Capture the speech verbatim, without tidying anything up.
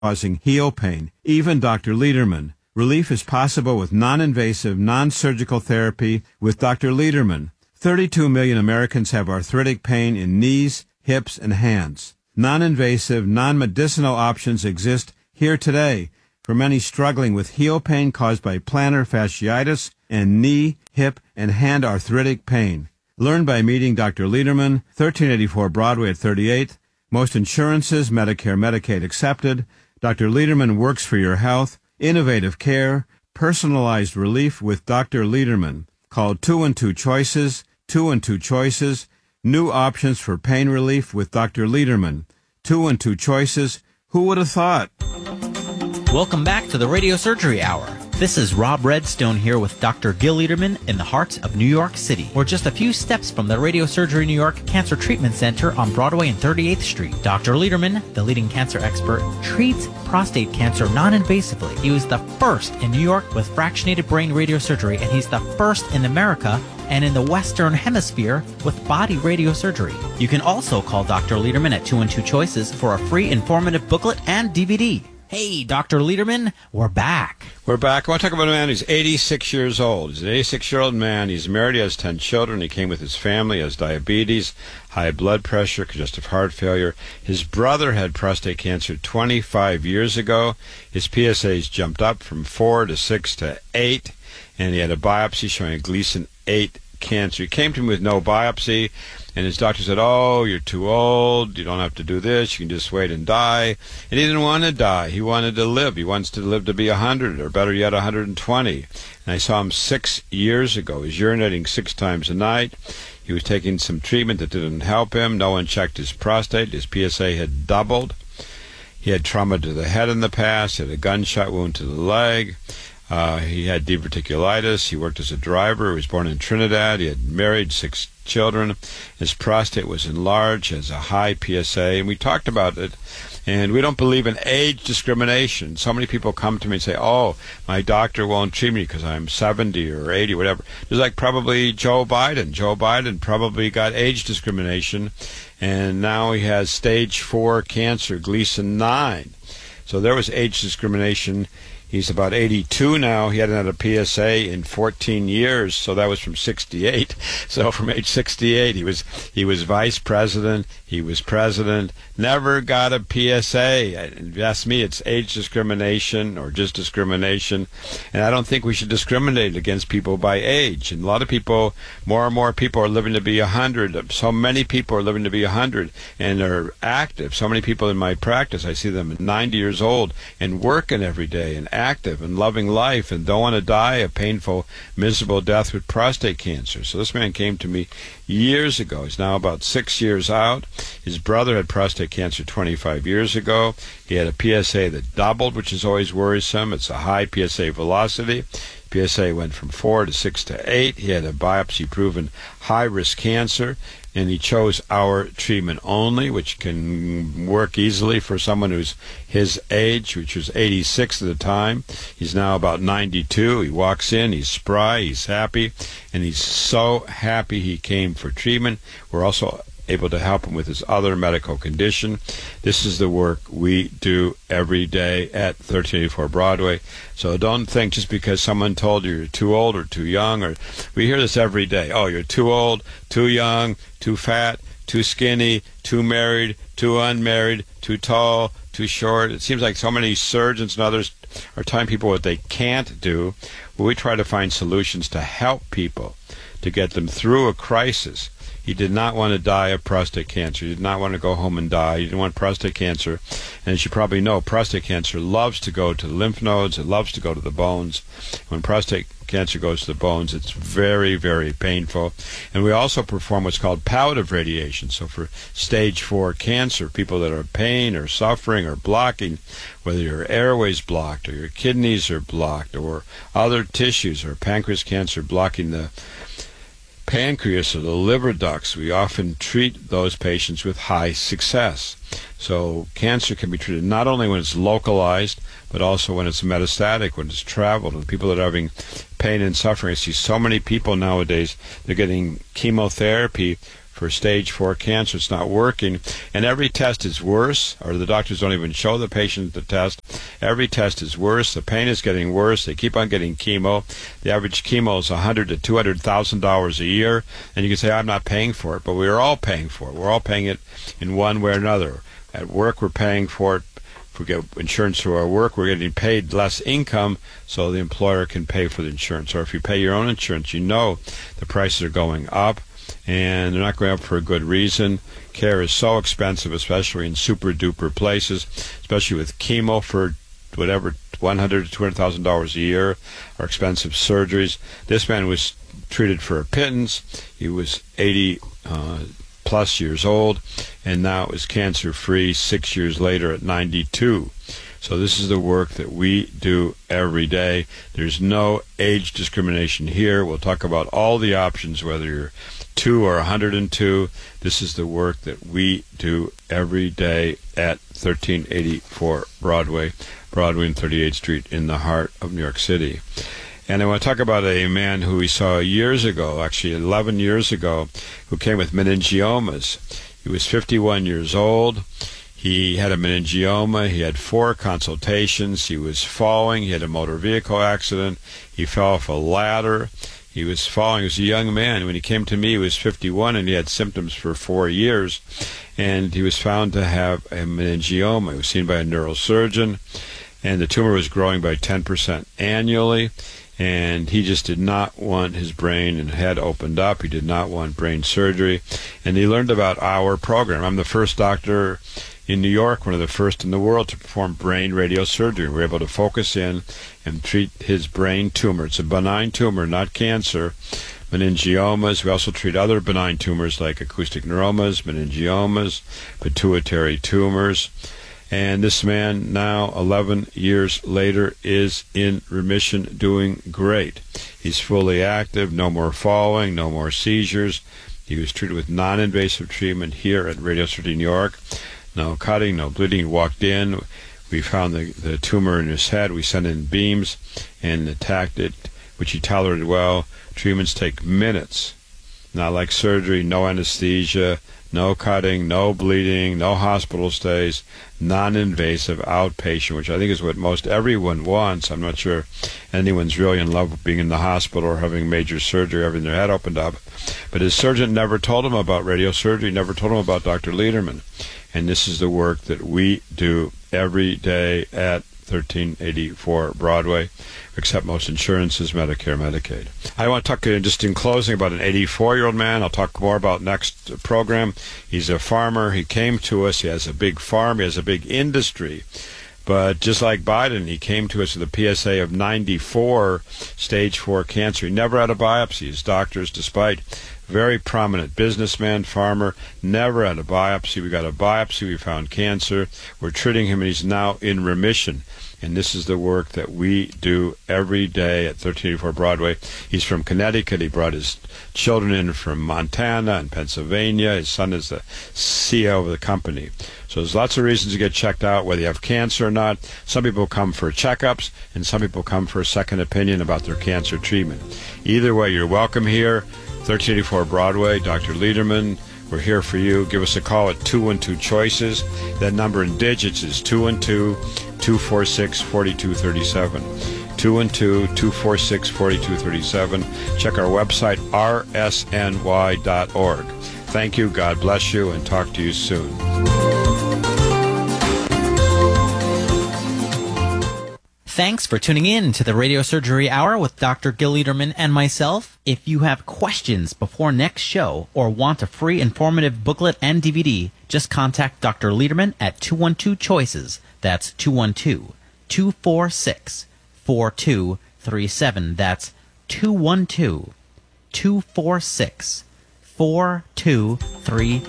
causing heel pain. Even Doctor Lederman. Relief is possible with non-invasive, non-surgical therapy with Doctor Lederman. thirty-two million Americans have arthritic pain in knees, hips, and hands. Non-invasive, non-medicinal options exist here today for many struggling with heel pain caused by plantar fasciitis and knee, hip, and hand arthritic pain. Learn by meeting Doctor Lederman, thirteen eighty-four Broadway at thirty-eighth. Most insurances, Medicare, Medicaid accepted. Doctor Lederman works for your health. Innovative care, personalized relief with Doctor Lederman. Call two and two Choices, two and two Choices. New options for pain relief with Doctor Lederman. Two and two Choices. Who would have thought? Welcome back to the Radio Surgery Hour. This is Rob Redstone here with Doctor Gil Lederman in the heart of New York City. We're just a few steps from the Radio Surgery New York Cancer Treatment Center on Broadway and thirty-eighth Street. Doctor Lederman, the leading cancer expert, treats prostate cancer non-invasively. He was the first in New York with fractionated brain radiosurgery, and he's the first in America and in the Western Hemisphere with body radiosurgery. You can also call Doctor Lederman at two and two Choices for a free informative booklet and D V D. Hey, Doctor Lederman, we're back. We're back. I want to talk about a man who's eighty-six years old. He's an eighty-six-year-old man. He's married. He has ten children. He came with his family. He has diabetes, high blood pressure, congestive heart failure. His brother had prostate cancer twenty-five years ago. His P S As jumped up from four to six to eight, and he had a biopsy showing a Gleason eight cancer. He came to me with no biopsy, and his doctor said, oh, you're too old, you don't have to do this, you can just wait and die. And he didn't want to die. He wanted to live. He wants to live to be one hundred, or better yet, one hundred twenty. And I saw him six years ago. He's urinating six times a night. He was taking some treatment that didn't help him. No one checked his prostate. His P S A had doubled. He had trauma to the head in the past. He had a gunshot wound to the leg. Uh, he had diverticulitis. He worked as a driver. He was born in Trinidad. He had married, six children. His prostate was enlarged. He has a high P S A. And we talked about it. And we don't believe in age discrimination. So many people come to me and say, oh, my doctor won't treat me because I'm seventy or eighty, whatever. There's like probably Joe Biden. Joe Biden probably got age discrimination. And now he has stage four cancer, Gleason nine. So there was age discrimination. He's about eighty-two now. He hadn't had a P S A in fourteen years, so that was from sixty-eight. So from age sixty-eight, he was he was vice president, he was president, never got a P S A. If you ask me, it's age discrimination or just discrimination. And I don't think we should discriminate against people by age. And a lot of people, more and more people are living to be one hundred. So many people are living to be one hundred and are active. So many people in my practice, I see them at ninety years old and working every day and active and loving life and don't want to die a painful, miserable death with prostate cancer. So this man came to me years ago. He's now about six years out. His brother had prostate cancer twenty-five years ago. He had a P S A that doubled, which is always worrisome. It's a high P S A velocity. P S A went from four to six to eight. He had a biopsy-proven high-risk cancer, and he chose our treatment only, which can work easily for someone who's his age, which was eighty-six at the time. He's now about ninety-two. He walks in, he's spry, he's happy, and he's so happy he came for treatment. We're also able to help him with his other medical condition. This is the work we do every day at thirteen eighty-four Broadway. So don't think just because someone told you you're too old or too young, or we hear this every day. Oh, you're too old, too young, too fat, too skinny, too married, too unmarried, too tall, too short. It seems like so many surgeons and others are telling people what they can't do. Well, we try to find solutions to help people, to get them through a crisis. He did not want to die of prostate cancer. He did not want to go home and die. He didn't want prostate cancer. And as you probably know, prostate cancer loves to go to the lymph nodes. It loves to go to the bones. When prostate cancer goes to the bones, it's very, very painful. And we also perform what's called palliative radiation. So for stage four cancer, people that are in pain or suffering or blocking, whether your airway's blocked or your kidneys are blocked or other tissues, or pancreas cancer blocking the pancreas or the liver ducts, we often treat those patients with high success. So cancer can be treated not only when it's localized, but also when it's metastatic, when it's traveled, and people that are having pain and suffering. I see so many people nowadays, they're getting chemotherapy for stage four cancer. It's not working. And every test is worse, or the doctors don't even show the patient the test. Every test is worse. The pain is getting worse. They keep on getting chemo. The average chemo is one hundred thousand to two hundred thousand dollars a year. And you can say, I'm not paying for it. But we're all paying for it. We're all paying it in one way or another. At work, we're paying for it. If we get insurance through our work, we're getting paid less income so the employer can pay for the insurance. Or if you pay your own insurance, you know the prices are going up, and they're not going up for a good reason. Care is so expensive, especially in super-duper places, especially with chemo for whatever, one hundred thousand to two hundred thousand dollars a year, or expensive surgeries. This man was treated for a pittance. He was eighty uh, plus years old, and now is cancer-free six years later at ninety-two. So this is the work that we do every day. There's no age discrimination here. We'll talk about all the options, whether you're two or one hundred two. This is the work that we do every day at thirteen eighty-four Broadway, Broadway and thirty-eighth Street in the heart of New York City. And I want to talk about a man who we saw years ago, actually eleven years ago, who came with meningiomas. He was fifty-one years old. He had a meningioma. He had four consultations. He was falling. He had a motor vehicle accident. He fell off a ladder. He was falling. He was a young man. When he came to me, he was fifty-one, and he had symptoms for four years. And he was found to have a meningioma. He was seen by a neurosurgeon, and the tumor was growing by ten percent annually. And he just did not want his brain and head opened up. He did not want brain surgery. And he learned about our program. I'm the first doctor in New York, one of the first in the world, to perform brain radiosurgery. We're able to focus in and treat his brain tumor. It's a benign tumor, not cancer. Meningiomas. We also treat other benign tumors like acoustic neuromas, meningiomas, pituitary tumors. And this man, now eleven years later, is in remission, doing great. He's fully active, no more falling, no more seizures. He was treated with non-invasive treatment here at Radiosurgery New York. No cutting, no bleeding. He walked in. We found the, the tumor in his head. We sent in beams and attacked it, which he tolerated well. Treatments take minutes. Not like surgery, no anesthesia, no cutting, no bleeding, no hospital stays, non-invasive outpatient, which I think is what most everyone wants. I'm not sure anyone's really in love with being in the hospital or having major surgery, having their head opened up. But his surgeon never told him about radiosurgery, never told him about Doctor Lederman. And this is the work that we do every day at thirteen eighty-four Broadway, except most insurances, Medicare, Medicaid. I want to talk uh, just in closing about an eighty-four-year-old man. I'll talk more about next program. He's a farmer. He came to us. He has a big farm. He has a big industry. But just like Biden, he came to us with a P S A of ninety-four, stage four cancer. He never had a biopsy. His doctors, despite very prominent businessman, farmer, never had a biopsy. We got a biopsy. We found cancer. We're treating him, and he's now in remission. And this is the work that we do every day at thirteen eighty-four Broadway. He's from Connecticut. He brought his children in from Montana and Pennsylvania. His son is the C E O of the company. So there's lots of reasons to get checked out, whether you have cancer or not. Some people come for checkups, and some people come for a second opinion about their cancer treatment. Either way, you're welcome here. thirteen eighty-four Broadway, Doctor Lederman. We're here for you. Give us a call at two one two choices. That number in digits is two one two, two four six, four two three seven. two one two, two four six, four two three seven. Check our website, r s n y dot org. Thank you. God bless you, and talk to you soon. Thanks for tuning in to the Radio Surgery Hour with Doctor Gil Lederman and myself. If you have questions before next show or want a free informative booklet and D V D, just contact Doctor Lederman at two one two choices. That's two one two, two four six, four two three seven. That's two one two, two four six, four two three